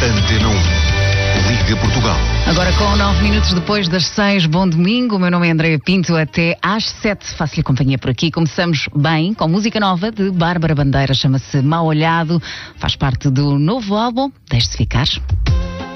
Antena 1, Liga Portugal. Agora com 9 minutos depois das 6, bom domingo. O meu nome é Andréa Pinto, até às 7 faço-lhe companhia por aqui. Começamos bem com música nova de Bárbara Bandeira, chama-se Mal Olhado, faz parte do novo álbum Deixe-se Ficar.